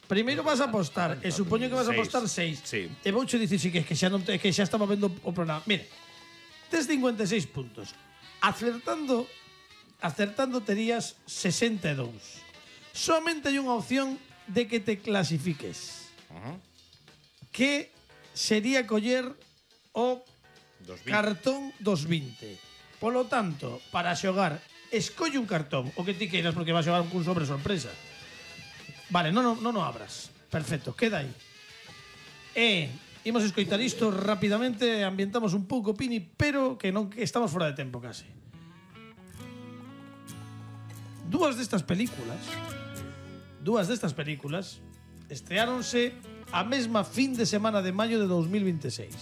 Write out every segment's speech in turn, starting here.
Primeiro vas a apostar, e supoño que vas a apostar 6. Sí. E vouche dicir que xa non que xa estaba vendo o programa. Mira, tes 56 puntos. Acertando terías 62. Somente hai unha opción de que te clasifiques. Que sería coller o cartón dos 20. Polo tanto, para xogar, escolle un cartón, o que ti queiras, porque vas a xogar un sobre sorpresa. Vale, non abras. Perfecto, queda aí. Imos escoitar isto rapidamente, ambientamos un pouco, Pini, pero que non que estamos fora de tempo case. Dúas destas películas estreáronse a mesma fin de semana de maio de 2026.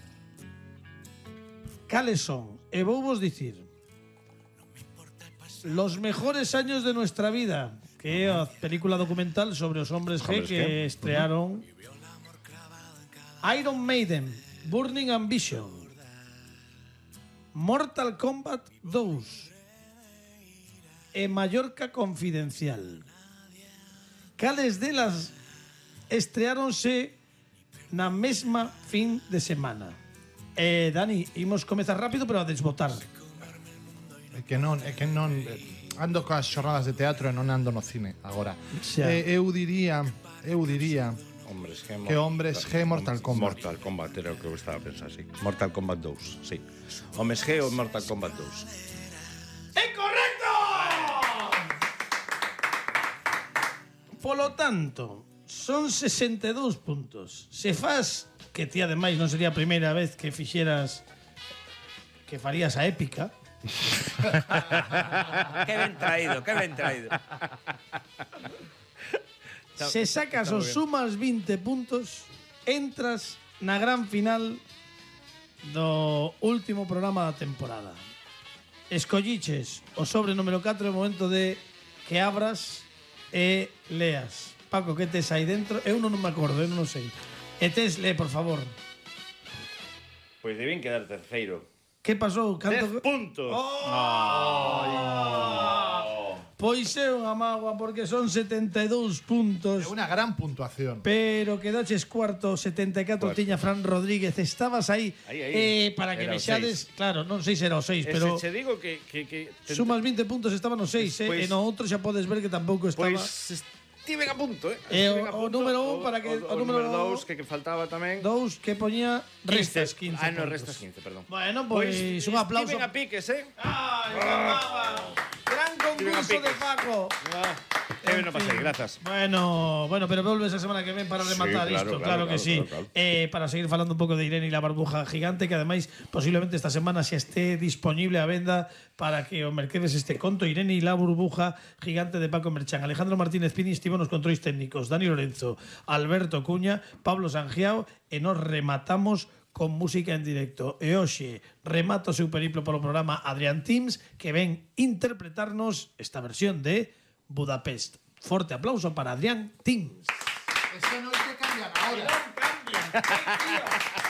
Cales son? E vou vos dicir Los mejores años de nuestra vida, que é a película documental sobre os hombres G que estrearon. Iron Maiden, Burning Ambition, Mortal Kombat 2 e Mallorca Confidencial. Cales delas estreáronse na mesma fin de semana? Dani, imos comezar rápido, pero a desbotar. É que non ando coas xornadas de teatro e non ando no cine agora. Eu diría Hombres G, que Hombres G Mortal Kombat. Mortal Kombat era o que eu estaba a pensar, sí. Mortal Kombat 2, sí. Hombres G ou Mortal Kombat 2. ¡É correcto! Polo tanto, son 62 puntos. Se faz, que ti ademais non sería a primeira vez que fixeras que farías a épica. Que ben traído. Se sacas ou sumas 20 puntos, entras na gran final do último programa da temporada. Escolliches o sobre número 4, é o momento de que abras e leas. Paco, que tes aí dentro? Eu non me acordo, eu non sei. E tes, lee, por favor. Pois deben quedar terceiro. Que pasou? 10 puntos. Pois é unha mágoa porque son 72 puntos. É unha gran puntuación. Pero quedaches cuarto, 74 tiña Fran Rodríguez. Estabas aí. Para que vexades, claro, non sei se era o 6, pero se digo que sumas 20 puntos, estaba no 6, e no outro xa podes ver que tampouco estaba. Pois estiven a punto, o número 1 para que o número 2 que faltaba tamén. 2 que poñía restas 15. No, restas 15, perdón. Bueno, pois un aplauso. Estiven a piques, Gran concurso de Paco. Que ben o pasei, grazas. Bueno, pero volves a semana que ven para rematar isto, claro que sí. Para seguir falando un pouco de Irene e la barbuja gigante, que ademais posiblemente esta semana xa esté disponible a venda para que o merquedes este conto. Irene e la burbuja gigante de Paco Merchán. Alejandro Martínez Pini estivo nos controis técnicos. Dani Lorenzo, Alberto Cuña, Pablo Sangiao, e nos rematamos con música en directo. E hoxe remata o seu periplo polo programa Adrián Tims, que ven interpretarnos esta versión de Budapest. Forte aplauso para Adrián Tims. Esa noite cambian ahora. ¡Cambian!